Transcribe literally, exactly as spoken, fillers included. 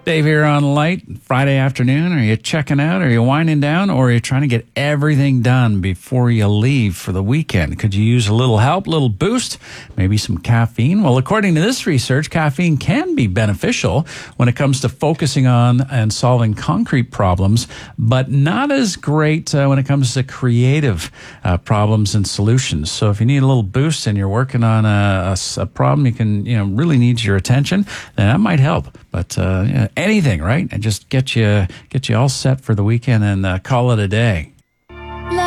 Dave here on Light, Friday afternoon. Are you checking out? Are you winding down? Or are you trying to get everything done before you leave for the weekend? Could you use a little help, a little boost, maybe some caffeine? Well, according to this research, caffeine can be beneficial when it comes to focusing on and solving concrete problems, but not as great uh, when it comes to creative uh, problems and solutions. So if you need a little boost and you're working on a, a, a problem you can, you know, really needs your attention, then that might help. But uh, anything, right? And just get you get you all set for the weekend and uh, call it a day.